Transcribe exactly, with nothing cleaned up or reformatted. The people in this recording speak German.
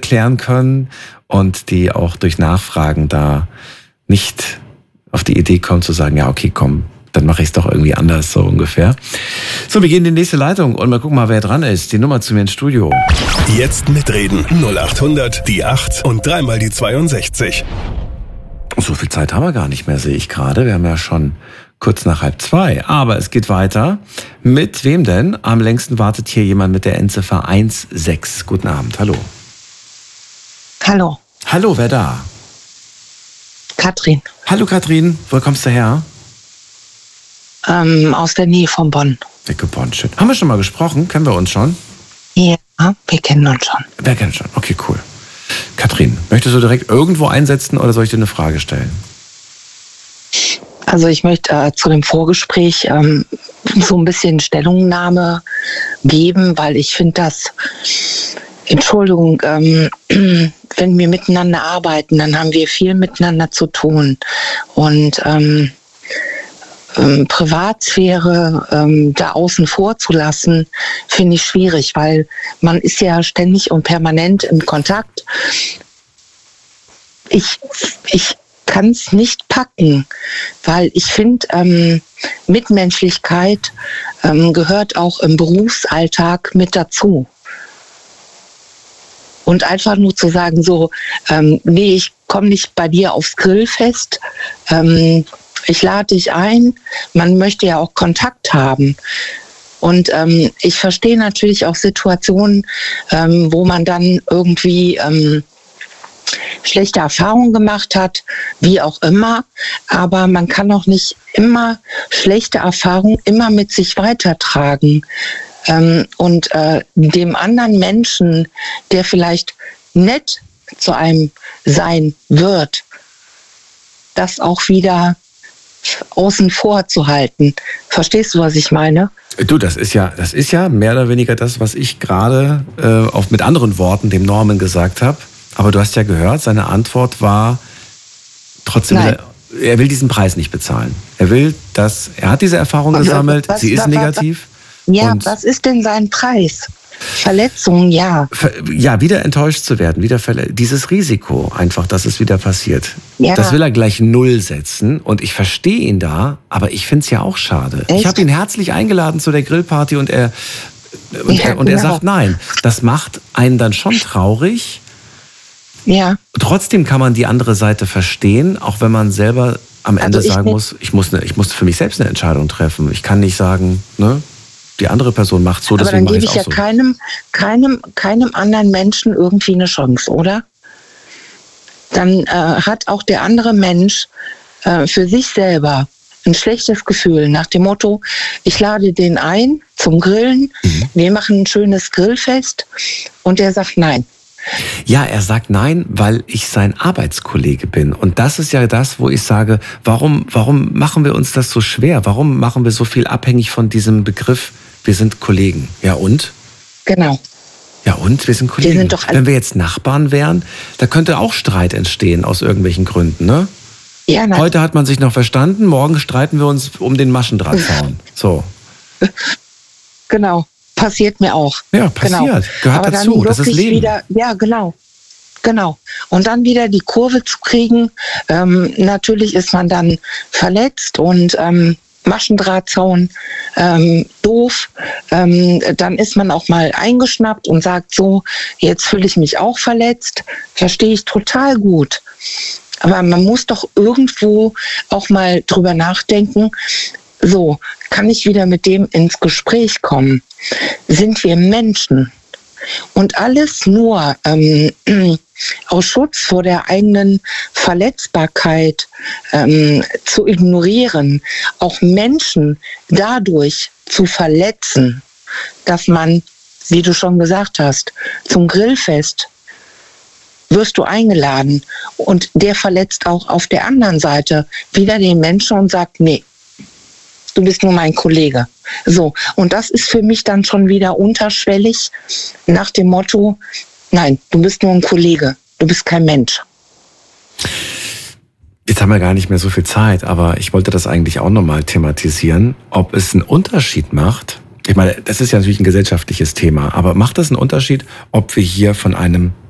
erklären können und die auch durch Nachfragen da nicht auf die Idee kommen zu sagen, ja okay, komm, dann mache ich es doch irgendwie anders, so ungefähr. So, wir gehen in die nächste Leitung und mal gucken mal, wer dran ist. Die Nummer zu mir ins Studio. Jetzt mitreden. null acht hundert, die acht und dreimal die zweiundsechzig. So viel Zeit haben wir gar nicht mehr, sehe ich gerade. Wir haben ja schon kurz nach halb zwei. Aber es geht weiter. Mit wem denn? Am längsten wartet hier jemand mit der Endziffer eins sechs. Guten Abend, hallo. Hallo. Hallo, wer da? Katrin. Hallo Katrin, wo kommst du her? Ähm, aus der Nähe von Bonn. Ecke Bonn, schön. Haben wir schon mal gesprochen? Kennen wir uns schon? Ja, wir kennen uns schon. Wir kennen schon, okay, cool. Katrin, möchtest du direkt irgendwo einsetzen oder soll ich dir eine Frage stellen? Also ich möchte äh, zu dem Vorgespräch ähm, so ein bisschen Stellungnahme geben, weil ich finde das, Entschuldigung, ähm, wenn wir miteinander arbeiten, dann haben wir viel miteinander zu tun. Und ähm, ähm, Privatsphäre ähm, da außen vor zu lassen, finde ich schwierig, weil man ist ja ständig und permanent im Kontakt. Ich, ich kann es nicht packen, weil ich finde, ähm, Mitmenschlichkeit ähm, gehört auch im Berufsalltag mit dazu. Und einfach nur zu sagen, so, ähm, nee, ich komme nicht bei dir aufs Grillfest, ähm, ich lade dich ein, man möchte ja auch Kontakt haben. Und ähm, ich verstehe natürlich auch Situationen, ähm, wo man dann irgendwie ähm, schlechte Erfahrungen gemacht hat, wie auch immer. Aber man kann auch nicht immer schlechte Erfahrungen immer mit sich weitertragen. Ähm, und äh, dem anderen Menschen, der vielleicht nett zu einem sein wird, das auch wieder außen vor zu halten. Verstehst du, was ich meine? Du, das ist ja, das ist ja mehr oder weniger das, was ich gerade äh, auch mit anderen Worten dem Norman gesagt habe. Aber du hast ja gehört, seine Antwort war trotzdem, er, er will diesen Preis nicht bezahlen. Er will, dass er hat diese Erfahrung was, gesammelt, was, sie ist was, negativ. Ja, und was ist denn sein Preis? Verletzungen, ja. Ja, wieder enttäuscht zu werden, wieder verle- dieses Risiko einfach, dass es wieder passiert. Ja. Das will er gleich null setzen und ich verstehe ihn da, aber ich finde es ja auch schade. Echt? Ich habe ihn herzlich eingeladen zu der Grillparty und er und, ja, er, und er sagt nein. Das macht einen dann schon traurig. Ja. Trotzdem kann man die andere Seite verstehen, auch wenn man selber am Ende also sagen muss, ich muss, ne, ich muss für mich selbst eine Entscheidung treffen. Ich kann nicht sagen, ne? Die andere Person macht so, deswegen mache ich es auch so. Aber dann gebe ich ja keinem, keinem, keinem anderen Menschen irgendwie eine Chance, oder? Dann äh, hat auch der andere Mensch äh, für sich selber ein schlechtes Gefühl nach dem Motto, ich lade den ein zum Grillen, mhm. wir machen ein schönes Grillfest und der sagt nein. Ja, er sagt nein, weil ich sein Arbeitskollege bin. Und das ist ja das, wo ich sage, warum, warum machen wir uns das so schwer? Warum machen wir so viel abhängig von diesem Begriff, wir sind Kollegen? Ja und? Genau. Ja und? Wir sind Kollegen. Wir sind doch Wenn wir jetzt Nachbarn wären, da könnte auch Streit entstehen aus irgendwelchen Gründen, ne? Ja, nein. Heute hat man sich noch verstanden, morgen streiten wir uns um den Maschendrahtzaun. So. Genau. Passiert mir auch. Ja, passiert. Genau. Gehört aber dazu. Dann das ist Leben. Wieder, ja, genau. Genau. Und dann wieder die Kurve zu kriegen. Ähm, natürlich ist man dann verletzt und ähm, Maschendrahtzaun, ähm, doof. Ähm, dann ist man auch mal eingeschnappt und sagt so, jetzt fühle ich mich auch verletzt. Verstehe ich total gut. Aber man muss doch irgendwo auch mal drüber nachdenken, so, kann ich wieder mit dem ins Gespräch kommen? Sind wir Menschen? Und alles nur ähm, aus Schutz vor der eigenen Verletzbarkeit ähm, zu ignorieren, auch Menschen dadurch zu verletzen, dass man, wie du schon gesagt hast, zum Grillfest wirst du eingeladen und der verletzt auch auf der anderen Seite wieder den Menschen und sagt, nee, du bist nur mein Kollege. So, und das ist für mich dann schon wieder unterschwellig nach dem Motto, nein, du bist nur ein Kollege, du bist kein Mensch. Jetzt haben wir gar nicht mehr so viel Zeit, aber ich wollte das eigentlich auch nochmal thematisieren, ob es einen Unterschied macht. Ich meine, das ist ja natürlich ein gesellschaftliches Thema, aber macht das einen Unterschied, ob wir hier von einem